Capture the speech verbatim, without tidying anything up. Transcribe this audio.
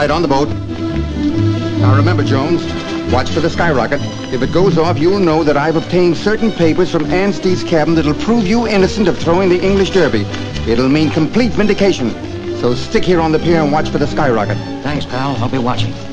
right, on the boat. Now remember, Jones, watch for the skyrocket. If it goes off, you'll know that I've obtained certain papers from Ansteed's cabin that'll prove you innocent of throwing the English Derby. It'll mean complete vindication. So stick here on the pier and watch for the skyrocket. Thanks, pal. I'll be watching.